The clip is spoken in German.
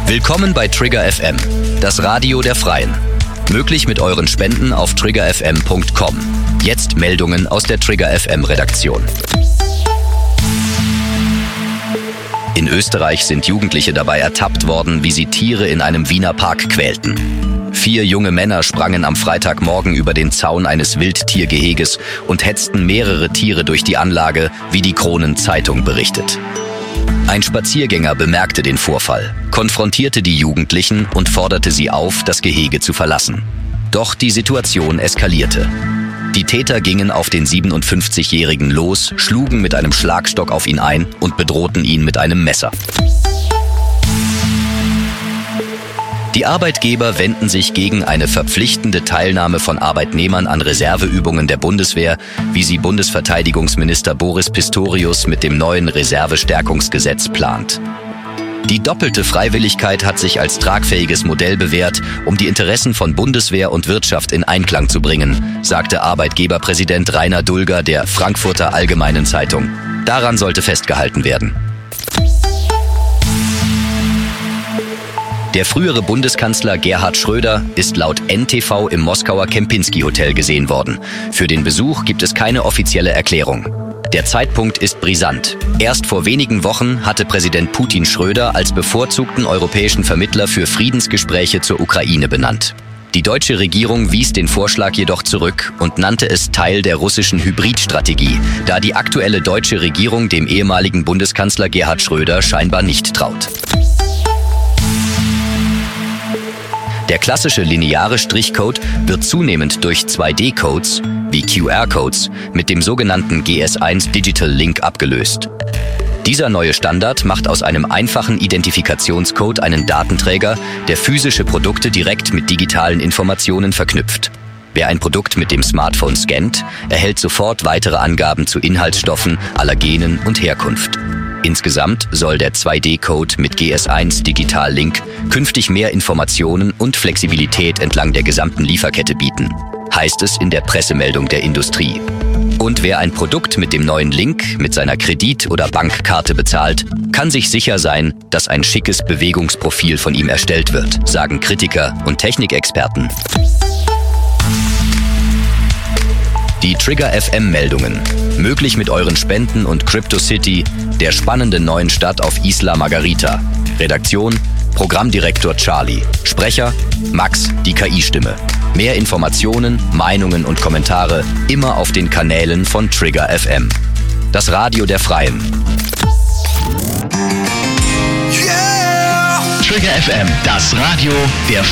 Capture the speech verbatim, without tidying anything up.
Willkommen bei Trigger F M, das Radio der Freien. Möglich mit euren Spenden auf trigger f m punkt com. Jetzt Meldungen aus der Trigger F M Redaktion. In Österreich sind Jugendliche dabei ertappt worden, wie sie Tiere in einem Wiener Park quälten. Vier junge Männer sprangen am Freitagmorgen über den Zaun eines Wildtiergeheges und hetzten mehrere Tiere durch die Anlage, wie die Kronenzeitung berichtet. Ein Spaziergänger bemerkte den Vorfall, konfrontierte die Jugendlichen und forderte sie auf, das Gehege zu verlassen. Doch die Situation eskalierte. Die Täter gingen auf den siebenundfünfzigjährigen los, schlugen mit einem Schlagstock auf ihn ein und bedrohten ihn mit einem Messer. Die Arbeitgeber wenden sich gegen eine verpflichtende Teilnahme von Arbeitnehmern an Reserveübungen der Bundeswehr, wie sie Bundesverteidigungsminister Boris Pistorius mit dem neuen Reservestärkungsgesetz plant. Die doppelte Freiwilligkeit hat sich als tragfähiges Modell bewährt, um die Interessen von Bundeswehr und Wirtschaft in Einklang zu bringen, sagte Arbeitgeberpräsident Rainer Dulger der Frankfurter Allgemeinen Zeitung. Daran sollte festgehalten werden. Der frühere Bundeskanzler Gerhard Schröder ist laut N T V im Moskauer Kempinski-Hotel gesehen worden. Für den Besuch gibt es keine offizielle Erklärung. Der Zeitpunkt ist brisant. Erst vor wenigen Wochen hatte Präsident Putin Schröder als bevorzugten europäischen Vermittler für Friedensgespräche zur Ukraine benannt. Die deutsche Regierung wies den Vorschlag jedoch zurück und nannte es Teil der russischen Hybridstrategie, da die aktuelle deutsche Regierung dem ehemaligen Bundeskanzler Gerhard Schröder scheinbar nicht traut. Der klassische lineare Strichcode wird zunehmend durch zwei D Codes, wie Q R-Codes, mit dem sogenannten G S eins Digital Link abgelöst. Dieser neue Standard macht aus einem einfachen Identifikationscode einen Datenträger, der physische Produkte direkt mit digitalen Informationen verknüpft. Wer ein Produkt mit dem Smartphone scannt, erhält sofort weitere Angaben zu Inhaltsstoffen, Allergenen und Herkunft. Insgesamt soll der zwei D Code mit G S eins Digital Link künftig mehr Informationen und Flexibilität entlang der gesamten Lieferkette bieten, heißt es in der Pressemeldung der Industrie. Und wer ein Produkt mit dem neuen Link mit seiner Kredit- oder Bankkarte bezahlt, kann sich sicher sein, dass ein schickes Bewegungsprofil von ihm erstellt wird, sagen Kritiker und Technikexperten. Die Trigger F M-Meldungen. Möglich mit euren Spenden und Crypto City, der spannenden neuen Stadt auf Isla Margarita. Redaktion: Programmdirektor Charlie. Sprecher: Max, die K I-Stimme. Mehr Informationen, Meinungen und Kommentare immer auf den Kanälen von Trigger F M. Das Radio der Freien. Yeah! Trigger F M, das Radio der Freien.